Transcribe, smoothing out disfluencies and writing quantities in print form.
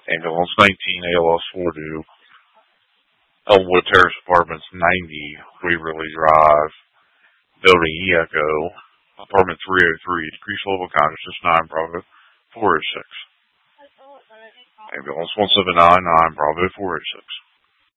Ambulance 19, ALS 42, Elmwood Terrace Apartments 90, Waverly Drive, Building E Echo, Apartment 303, decreased level of consciousness 9, Bravo 406. Ambulance 1799, Bravo 406.